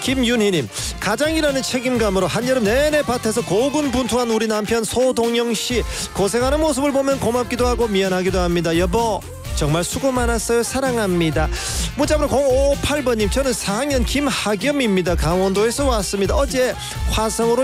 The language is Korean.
김윤희님, 가장이라는 책임감으로 한여름 내내 밭에서 고군분투한 우리 남편 소동영씨 고생하는 모습을 보면 고맙기도 하고 미안하기도 합니다. 여보 정말 수고 많았어요. 사랑합니다. 문자번호 0558번님, 저는 4학년 김하겸입니다. 강원도에서 왔습니다. 어제 화성으로